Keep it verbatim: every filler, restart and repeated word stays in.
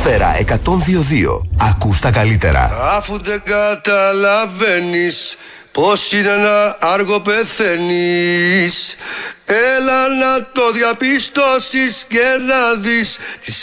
Σφαίρα εκατόν δύο κόμμα δύο. Ακούς τα καλύτερα. Αφού δεν καταλαβαίνεις πως είναι ένα άργο πεθαίνεις, έλα να το διαπιστώσεις και να δεις τις